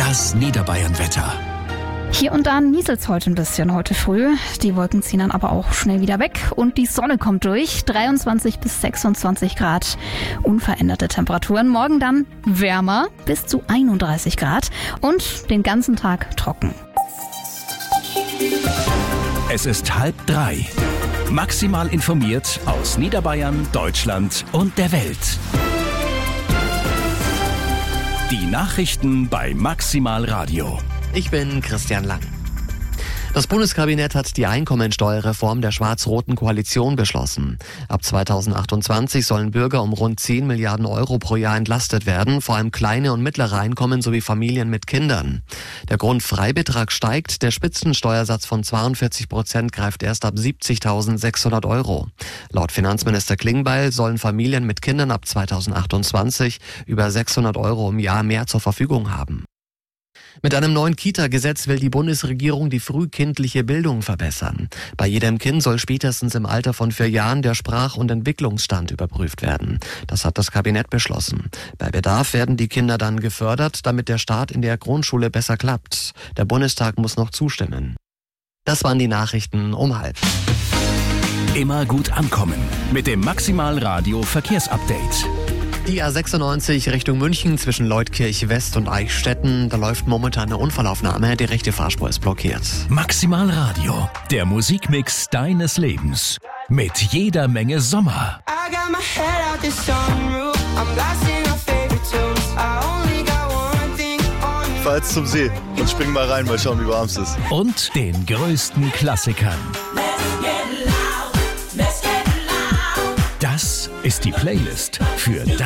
Das Niederbayern-Wetter. Hier und da nieselt es heute ein bisschen, heute früh. Die Wolken ziehen dann aber auch schnell wieder weg und die Sonne kommt durch. 23 bis 26 Grad, unveränderte Temperaturen. Morgen dann wärmer, bis zu 31 Grad und den ganzen Tag trocken. Es ist 2:30. Maximal informiert aus Niederbayern, Deutschland und der Welt. Die Nachrichten bei Maximal Radio. Ich bin Christian Lang. Das Bundeskabinett hat die Einkommensteuerreform der schwarz-roten Koalition beschlossen. Ab 2028 sollen Bürger um rund 10 Milliarden Euro pro Jahr entlastet werden, vor allem kleine und mittlere Einkommen sowie Familien mit Kindern. Der Grundfreibetrag steigt, der Spitzensteuersatz von 42% greift erst ab 70.600 Euro. Laut Finanzminister Klingbeil sollen Familien mit Kindern ab 2028 über 600 Euro im Jahr mehr zur Verfügung haben. Mit einem neuen Kita-Gesetz will die Bundesregierung die frühkindliche Bildung verbessern. Bei jedem Kind soll spätestens im Alter von 4 Jahren der Sprach- und Entwicklungsstand überprüft werden. Das hat das Kabinett beschlossen. Bei Bedarf werden die Kinder dann gefördert, damit der Start in der Grundschule besser klappt. Der Bundestag muss noch zustimmen. Das waren die Nachrichten um 12:30. Immer gut ankommen mit dem Maximal Radio Verkehrsupdate. Die A96 Richtung München zwischen Leutkirch West und Eichstätten, da läuft momentan eine Unfallaufnahme, die rechte Fahrspur ist blockiert. Maximal Radio, der Musikmix deines Lebens. Mit jeder Menge Sommer. Ich fahr jetzt zum See und spring mal rein, mal schauen, wie warm es ist. Und den größten Klassikern. Das ist die Playlist für